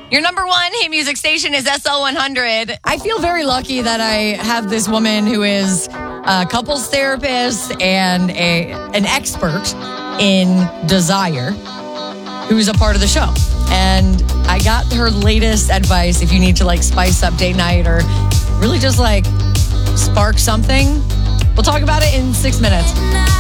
Your number one hit music station is SL100. I feel very lucky that I have this woman who is a couples therapist and an expert in desire, who's a part of the show. And I got her latest advice if you need to like spice up date night or really just like spark something. We'll talk about it in 6 minutes.